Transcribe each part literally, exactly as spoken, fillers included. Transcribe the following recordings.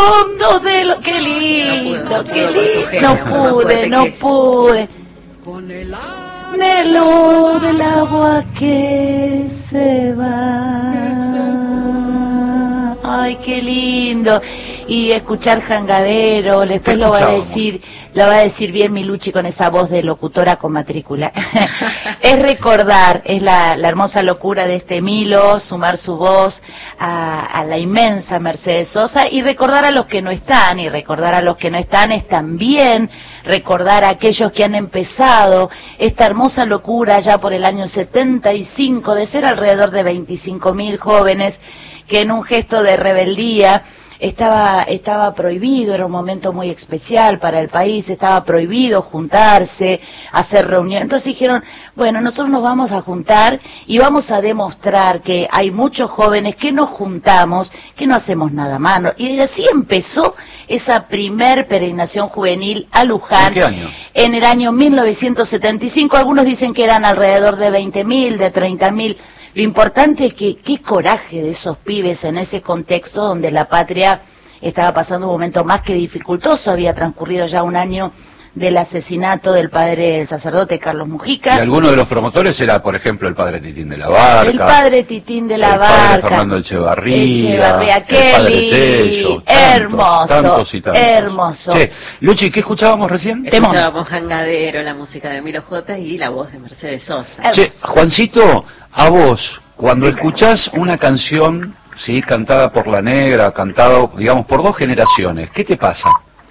fondo de lo... ¡Qué lindo! No pudo, no ¡Qué pudo lindo! No genio, pude, no que... pude. Con el anhelo del agua que se va. Ay, qué lindo. Y escuchar Jangadero, después lo va a decir, lo va a decir bien Milucci con esa voz de locutora con matrícula. Es recordar, es la, la hermosa locura de este Milo, sumar su voz a, a la inmensa Mercedes Sosa y recordar a los que no están, y recordar a los que no están es también recordar a aquellos que han empezado esta hermosa locura ya por el año setenta y cinco, de ser alrededor de veinticinco mil jóvenes que en un gesto de rebeldía estaba estaba prohibido, era un momento muy especial para el país, estaba prohibido juntarse, hacer reuniones. Entonces dijeron, bueno, nosotros nos vamos a juntar y vamos a demostrar que hay muchos jóvenes que nos juntamos, que no hacemos nada malo. Y así empezó esa primer peregrinación juvenil a Luján. ¿En qué año? En el año mil novecientos setenta y cinco, algunos dicen que eran alrededor de veinte mil, de treinta mil. Lo importante es que qué coraje de esos pibes en ese contexto donde la patria estaba pasando un momento más que dificultoso, había transcurrido ya un año del asesinato del padre del sacerdote Carlos Mujica. Y alguno de los promotores era, por ejemplo, el padre Titín de la Barca. El padre Titín de la el Barca. El padre Fernando Echevarría. Echevarría, el padre Tello. Hermoso. Tantos, tantos y tantos. Hermoso. Che, Luchi, ¿qué escuchábamos recién? Escuchábamos Jangadero, la música de Milo J y la voz de Mercedes Sosa. Hermoso. Che, Juancito, a vos, cuando escuchás una canción, sí, cantada por La Negra, cantado, digamos, por dos generaciones, ¿qué te pasa?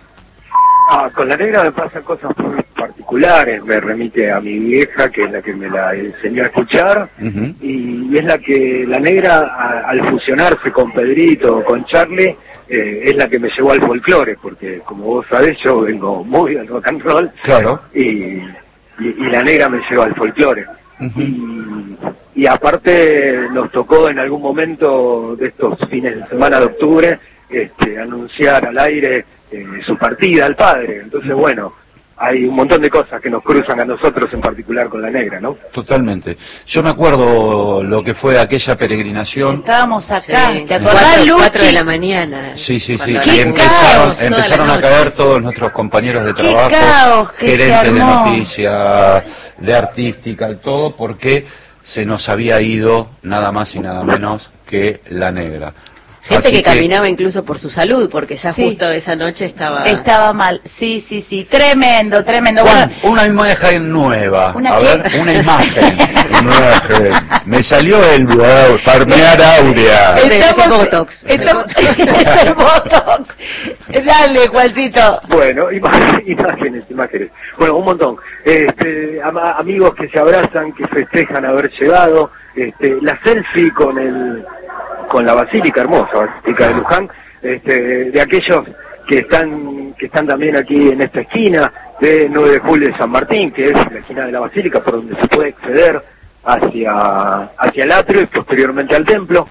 Ah, con La Negra me pasan cosas muy particulares, me remite a mi vieja, que es la que me la enseñó a escuchar, uh-huh. y, y es la que, La Negra, a, al fusionarse con Pedrito, con Charlie, eh, es la que me llevó al folclore, porque como vos sabés, yo vengo muy al rock and roll, claro. y, y, y La Negra me llevó al folclore. Uh-huh. y, y aparte nos tocó en algún momento de estos fines de semana de octubre este, anunciar al aire eh, su partida al padre. Entonces, bueno, hay un montón de cosas que nos cruzan a nosotros, en particular con La Negra, ¿no? Totalmente. Yo me acuerdo lo que fue aquella peregrinación. Estábamos acá, sí. ¿te acordás, Luchi? cuatro de la mañana. Sí, sí, sí. ¡Qué Y empezaron, caos! empezaron a caer todos nuestros compañeros de trabajo, ¡Qué caos que gerentes se armó! de noticias, de artística y todo, porque se nos había ido nada más y nada menos que La Negra. Gente Así que, que caminaba incluso por su salud, porque ya sí, justo esa noche estaba... Estaba mal, sí, sí, sí, tremendo, tremendo. Juan, bueno, una imagen nueva, ¿Una a qué? ver, una imagen. Una imagen. Me salió el wow, farmear áurea. Estamos, es el Botox. Estamos, es el Botox. Dale, Juancito. Bueno, imágenes, imágenes, imágenes. Bueno, un montón. Este, am- amigos que se abrazan, que festejan haber llegado. Este, la selfie con el... con la basílica, hermosa basílica de Luján, este, de aquellos que están que están también aquí en esta esquina de nueve de julio de San Martín, que es la esquina de la basílica por donde se puede acceder hacia hacia el atrio y posteriormente al templo.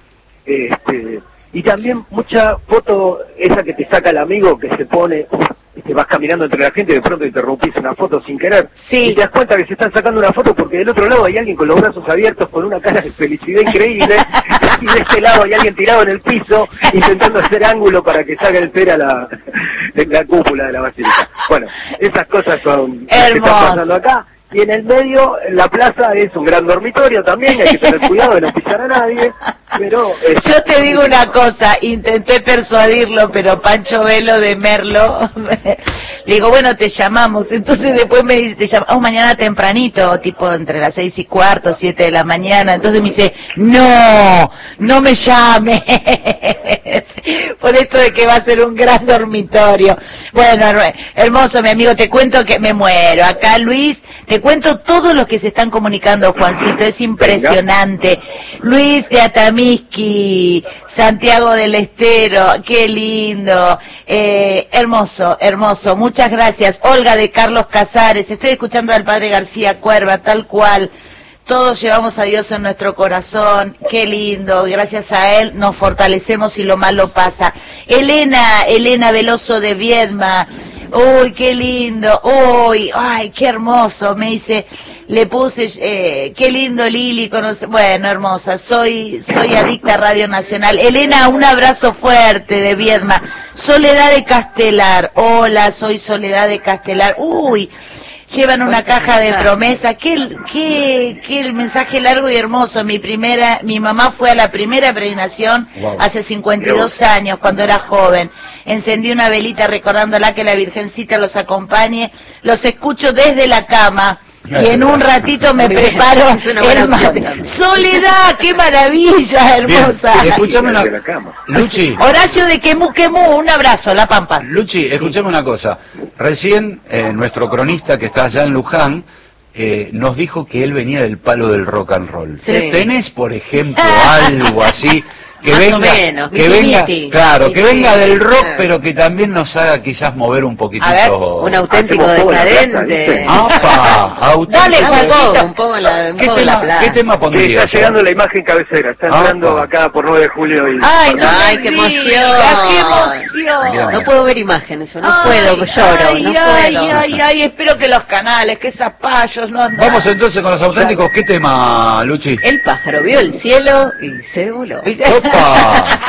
Este, y también mucha foto, esa que te saca el amigo que se pone, te vas caminando entre la gente y de pronto interrumpís una foto sin querer. Sí. Y te das cuenta que se están sacando una foto porque del otro lado hay alguien con los brazos abiertos con una cara de felicidad increíble y de este lado hay alguien tirado en el piso intentando hacer ángulo para que salga el pera la, la cúpula de la basílica. Bueno, esas cosas son las que están pasando acá. Y en el medio, la plaza es un gran dormitorio también, hay que tener cuidado de no pisar a nadie, pero... Es... Yo te digo una cosa, intenté persuadirlo, pero Pancho Velo de Merlo, le digo, bueno, te llamamos, entonces después me dice, te llamamos mañana tempranito, tipo entre las seis y cuarto, siete de la mañana, entonces me dice, no, no me llames, por esto de que va a ser un gran dormitorio. Bueno, hermoso, mi amigo, te cuento que me muero, acá Luis, te cuento todos los que se están comunicando, Juancito, es impresionante. Luis de Atamisqui, Santiago del Estero, qué lindo, eh, hermoso, hermoso, muchas gracias. Olga de Carlos Casares, estoy escuchando al padre García Cuerva, tal cual. Todos llevamos a Dios en nuestro corazón, qué lindo, gracias a Él nos fortalecemos y lo malo pasa. Elena, Elena Veloso de Viedma, Uy, qué lindo. Uy, ay, qué hermoso. Me dice, le puse, eh, qué lindo Lili. Conoce... Bueno, hermosa. Soy, soy adicta a Radio Nacional. Elena, un abrazo fuerte de Viedma. Soledad de Castelar. Hola, soy Soledad de Castelar. Uy. Llevan una caja de promesas. Qué, qué, qué mensaje largo y hermoso. Mi primera, mi mamá fue a la primera peregrinación wow. hace cincuenta y dos años, cuando era joven. Encendí una velita recordándola que la Virgencita los acompañe. Los escucho desde la cama. Y en un ratito me preparo el mate. Soledad, qué maravilla, hermosa. Bien, escúchame una... Luchi. Horacio de Quemú, Quemú, un abrazo, La Pampa. Luchi, escúchame una cosa. Recién eh, nuestro cronista que está allá en Luján eh, nos dijo que él venía del palo del rock and roll. Sí. ¿Tenés, por ejemplo, algo así? Que Más venga, o menos, que venga, claro, miti, que venga del rock, claro. pero que también nos haga quizás mover un poquitito. A ver, un auténtico decadente. ¡Apa! Auténtico. Dale, Juanito. Un poco en la, un ¿Qué, poco en la tema, plaza. ¿Qué tema Sí, pondrías? está llegando la imagen cabecera, está entrando Ah, acá por nueve de julio y... Ay, no Ay, me qué digas, emoción. ¡Qué emoción! Bien. No puedo ver imágenes, yo no Ay, puedo, lloro, ay, no ay, puedo. Ay, ay, espero que los canales, que zapallos no... Vamos entonces con los auténticos. ¿Qué tema, Luchi? El pájaro vio el cielo y se voló. ¡Opa!